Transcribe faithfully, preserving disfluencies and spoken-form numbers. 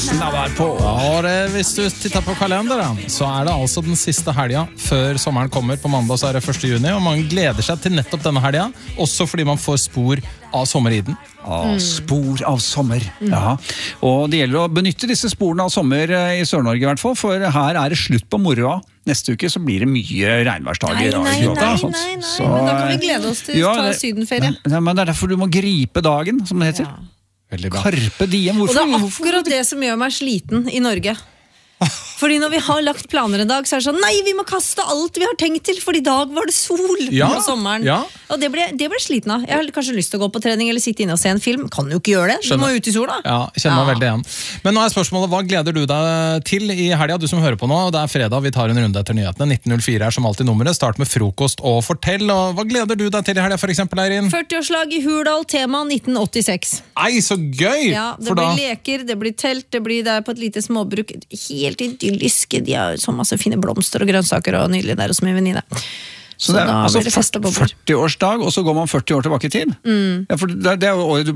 på. Ja, det, hvis du tittar på kalenderen, så er det altså den siste helga før sommeren kommer. På mandag så er det første juni, og man gleder seg til nettopp denne helga, også fordi man får spor av sommer i den. Ah, spor av sommer. Ja. Og det gjelder å benytte disse sporene av sommer i Sør-Norge i hvert fall, for her er det slutt på moroa. Neste uke så blir det mye regnværsdager. Nei, nei, nei, nei, nei. Så, men da kan vi glede oss til å ja, ta sydenferie. Men, men det er derfor du må gripe dagen, som det heter. Ja. Carpe diem. Hvorfor? Og det er akkurat det som gjør meg sliten i Norge. Fordi når vi har lagt planer en dag, så er det sånn, nei, vi må kaste alt vi har tenkt til, for i dag var det sol ja, på sommeren. Ja. Og det ble, det ble sliten av. Jeg har kanskje lyst til å gå på trening eller sitte inne og se en film. Kan jo ikke gjøre det, du må ut i sola. Ja, kjenner meg ja. veldig igjen. Men nå er spørsmålet, hva gleder du deg til i helga, du som hører på nå? Det er fredag, vi tar en runde etter nyhetene. nitten null fire er som alltid nummeret. Start med frokost og fortell. Og hva gleder du deg til i helga, for eksempel, Eirin? førti-årslag i Hurdal, tema nitten åttiseks. Ei, så gøy! Ja, det for blir da... leker, det blir telt, det blir der på et lite småbruk. Helt idyllisk. De har så masse fine blomster og grønnsaker og nydelig der hos min venninne. Så, så det er altså førti-årsdag, og så går man førti år tilbake i tid? Mm. Ja, for det, det er jo året du